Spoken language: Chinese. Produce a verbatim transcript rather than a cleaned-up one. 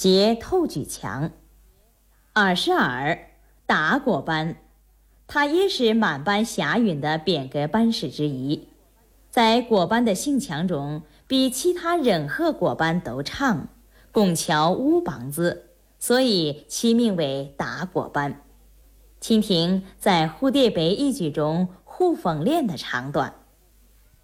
节透举强。尔是尔，达果班，他也是满班侠允的匾额班士之一，在果班的姓强中，比其他忍鹤果班都长，拱桥乌膀子，所以其名为达果班。蜻蜓在蝴蝶杯一句中互讽练的长短。